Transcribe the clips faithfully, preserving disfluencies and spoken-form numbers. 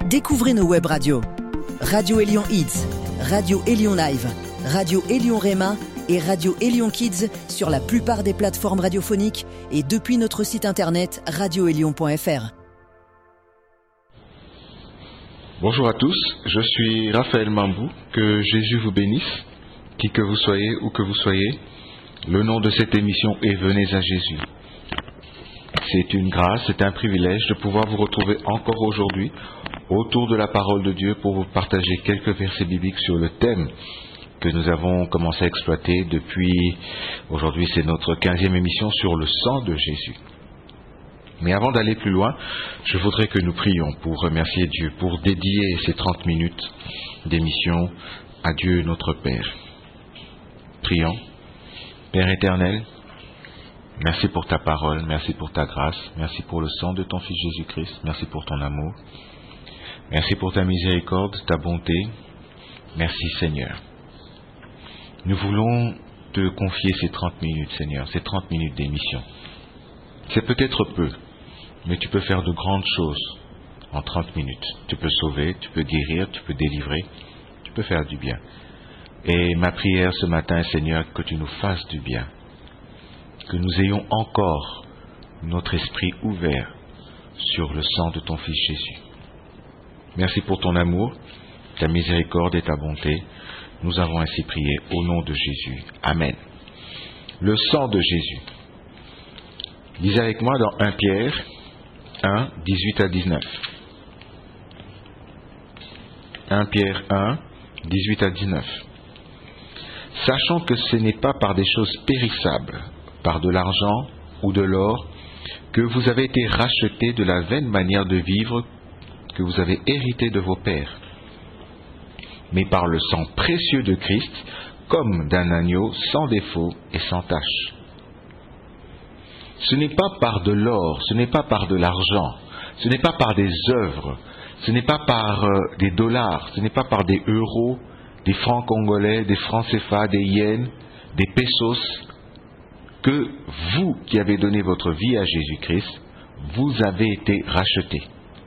Découvrez nos web radios. Radio Élion Hits, Radio Élion Live, Radio Élion Réma et Radio Élion Kids sur la plupart des plateformes radiophoniques et depuis notre site internet radio élion point f r. Bonjour à tous, je suis Raphaël Mambou, que Jésus vous bénisse, qui que vous soyez, où que vous soyez. Le nom de cette émission est Venez à Jésus. C'est une grâce, c'est un privilège de pouvoir vous retrouver encore aujourd'hui autour de la parole de Dieu pour vous partager quelques versets bibliques sur le thème que nous avons commencé à exploiter depuis, aujourd'hui c'est notre quinzième émission sur le sang de Jésus. Mais avant d'aller plus loin, je voudrais que nous prions pour remercier Dieu, pour dédier ces trente minutes d'émission à Dieu notre Père. Prions. Père éternel, merci pour ta parole, merci pour ta grâce, merci pour le sang de ton Fils Jésus-Christ, merci pour ton amour, merci pour ta miséricorde, ta bonté, merci Seigneur. Nous voulons te confier ces trente minutes, Seigneur, ces trente minutes d'émission. C'est peut-être peu, mais tu peux faire de grandes choses en trente minutes. Tu peux sauver, tu peux guérir, tu peux délivrer, tu peux faire du bien. Et ma prière ce matin, Seigneur, que tu nous fasses du bien, que nous ayons encore notre esprit ouvert sur le sang de ton Fils Jésus. Merci pour ton amour, ta miséricorde et ta bonté. Nous avons ainsi prié au nom de Jésus. Amen. Le sang de Jésus. Lisez avec moi dans un Pierre un, dix-huit à dix-neuf. un Pierre un, dix-huit à dix-neuf. Sachant que ce n'est pas par des choses périssables, par de l'argent ou de l'or, que vous avez été rachetés de la vaine manière de vivre que vous avez hérité de vos pères, mais par le sang précieux de Christ, comme d'un agneau sans défaut et sans tache. Ce n'est pas par de l'or, ce n'est pas par de l'argent, ce n'est pas par des œuvres, ce n'est pas par euh, des dollars, ce n'est pas par des euros, des francs congolais, des francs C F A, des yens, des pesos, que vous qui avez donné votre vie à Jésus-Christ, vous avez été rachetés.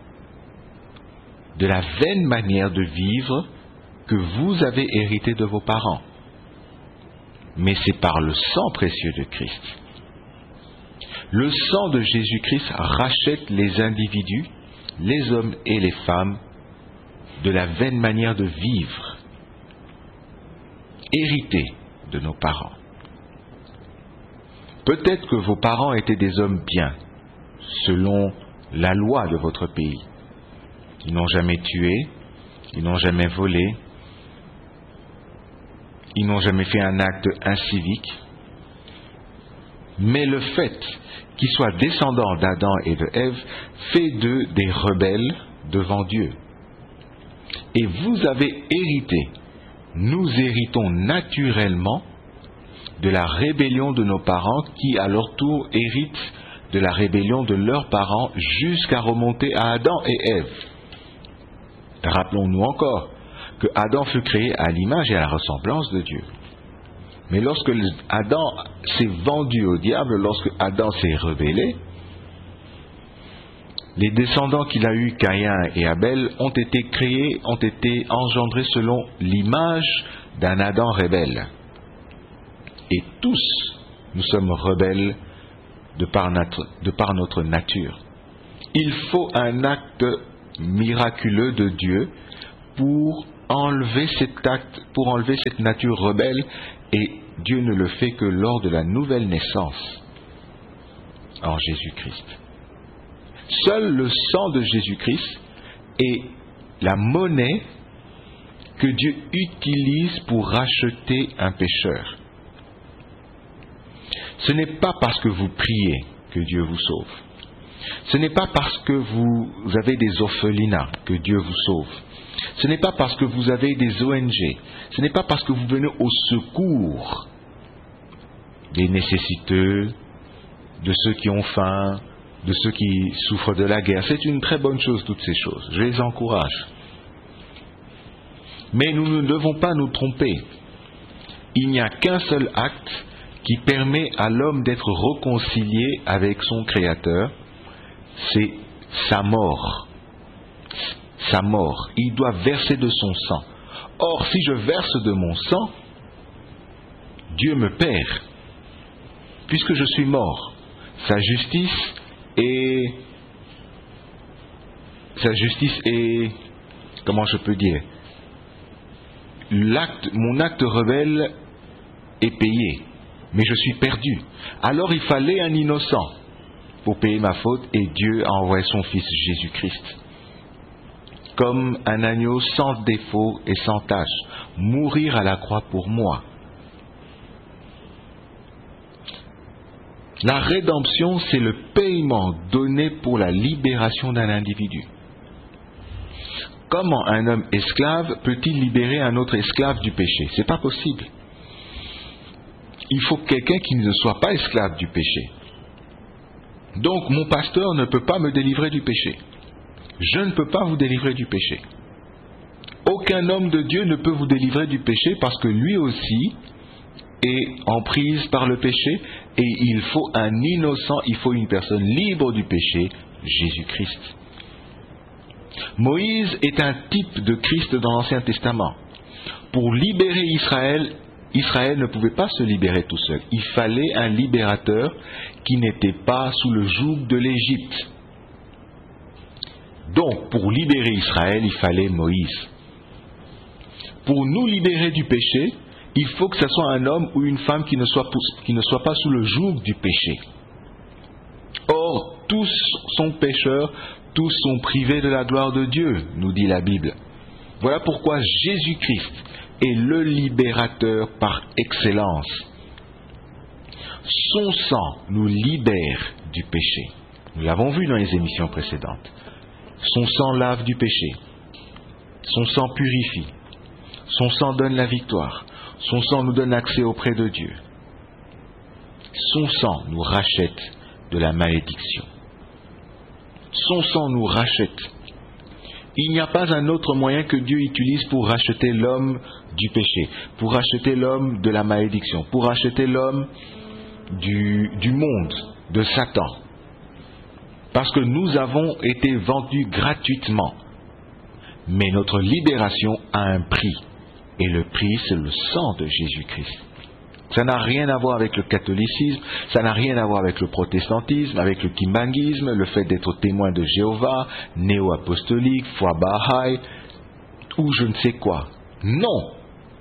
De la vaine manière de vivre que vous avez hérité de vos parents. Mais c'est par le sang précieux de Christ. Le sang de Jésus-Christ rachète les individus, les hommes et les femmes, de la vaine manière de vivre, héritée de nos parents. Peut-être que vos parents étaient des hommes bien, selon la loi de votre pays. Ils n'ont jamais tué, ils n'ont jamais volé, ils n'ont jamais fait un acte incivique. Mais le fait qu'ils soient descendants d'Adam et de Ève fait d'eux des rebelles devant Dieu. Et vous avez hérité, nous héritons naturellement de la rébellion de nos parents qui à leur tour héritent de la rébellion de leurs parents jusqu'à remonter à Adam et Ève. Rappelons-nous encore que Adam fut créé à l'image et à la ressemblance de Dieu. Mais lorsque Adam s'est vendu au diable, lorsque Adam s'est rebellé, les descendants qu'il a eus, Caïn et Abel, ont été créés, ont été engendrés selon l'image d'un Adam rebelle. Et tous, nous sommes rebelles de par notre, de par notre nature. Il faut un acte miraculeux de Dieu pour enlever cet acte, pour enlever cette nature rebelle, et Dieu ne le fait que lors de la nouvelle naissance en Jésus-Christ. Seul le sang de Jésus-Christ est la monnaie que Dieu utilise pour racheter un pécheur. Ce n'est pas parce que vous priez que Dieu vous sauve. Ce n'est pas parce que vous avez des orphelinats que Dieu vous sauve. Ce n'est pas parce que vous avez des O N G. Ce n'est pas parce que vous venez au secours des nécessiteux, de ceux qui ont faim, de ceux qui souffrent de la guerre. C'est une très bonne chose, toutes ces choses. Je les encourage. Mais nous ne devons pas nous tromper. Il n'y a qu'un seul acte qui permet à l'homme d'être réconcilié avec son Créateur, c'est sa mort. sa mort. Il doit verser de son sang. Or, si je verse de mon sang, Dieu me perd, puisque je suis mort. Sa justice est... Sa justice est... Comment je peux dire? L'acte, mon acte rebelle est payé, mais je suis perdu. Alors il fallait un innocent pour payer ma faute, et Dieu a envoyé son Fils Jésus-Christ comme un agneau sans défaut et sans tache, mourir à la croix pour moi. La rédemption, c'est le paiement donné pour la libération d'un individu. Comment un homme esclave peut-il libérer un autre esclave du péché? C'est pas possible. Il faut quelqu'un qui ne soit pas esclave du péché. Donc mon pasteur ne peut pas me délivrer du péché. Je ne peux pas vous délivrer du péché. Aucun homme de Dieu ne peut vous délivrer du péché, parce que lui aussi est en prise par le péché, et il faut un innocent, il faut une personne libre du péché, Jésus-Christ. Moïse est un type de Christ dans l'Ancien Testament. Pour libérer Israël, Israël ne pouvait pas se libérer tout seul. Il fallait un libérateur qui n'était pas sous le joug de l'Égypte. Donc, pour libérer Israël, il fallait Moïse. Pour nous libérer du péché, il faut que ce soit un homme ou une femme qui ne soit, qui ne soit pas sous le joug du péché. Or, tous sont pécheurs, tous sont privés de la gloire de Dieu, nous dit la Bible. Voilà pourquoi Jésus-Christ est le libérateur par excellence. Son sang nous libère du péché. Nous l'avons vu dans les émissions précédentes. Son sang lave du péché. Son sang purifie. Son sang donne la victoire. Son sang nous donne accès auprès de Dieu. Son sang nous rachète de la malédiction. Son sang nous rachète. Il n'y a pas un autre moyen que Dieu utilise pour racheter l'homme du péché, pour racheter l'homme de la malédiction, pour racheter l'homme du, du monde, de Satan. Parce que nous avons été vendus gratuitement. Mais notre libération a un prix. Et le prix, c'est le sang de Jésus-Christ. Ça n'a rien à voir avec le catholicisme, ça n'a rien à voir avec le protestantisme, avec le kimbanguisme, le fait d'être témoin de Jéhovah, néo-apostolique, foi Baha'i, ou je ne sais quoi. Non.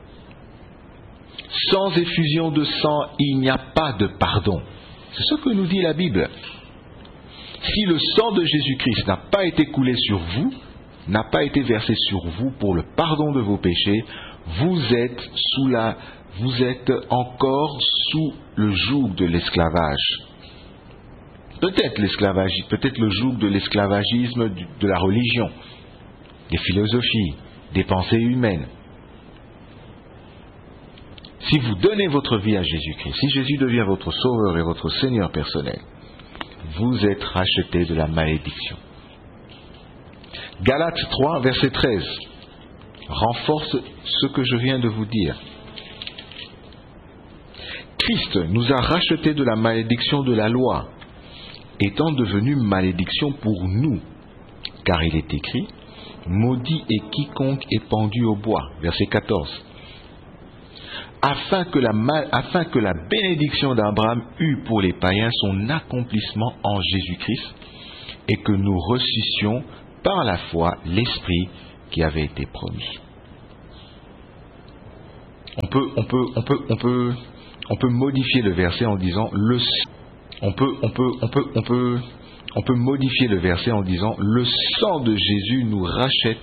Sans effusion de sang, il n'y a pas de pardon. C'est ce que nous dit la Bible. Si le sang de Jésus-Christ n'a pas été coulé sur vous, n'a pas été versé sur vous pour le pardon de vos péchés, vous êtes sous la, vous êtes encore sous le joug de l'esclavage. Peut-être l'esclavage, peut-être le joug de l'esclavagisme de la religion, des philosophies, des pensées humaines. Si vous donnez votre vie à Jésus-Christ, si Jésus devient votre sauveur et votre Seigneur personnel, vous êtes rachetés de la malédiction. Galates trois, verset treize, renforce ce que je viens de vous dire. Christ nous a rachetés de la malédiction de la loi, étant devenu malédiction pour nous, car il est écrit, maudit est quiconque est pendu au bois, verset quatorze. Afin que, la, afin que la bénédiction d'Abraham eût pour les païens son accomplissement en Jésus-Christ, et que nous reçussions par la foi l'Esprit qui avait été promis. On peut, on peut, on peut, on peut, on peut modifier le verset en disant le. On peut, on peut, on peut, on peut, on peut modifier le verset en disant le sang de Jésus nous rachète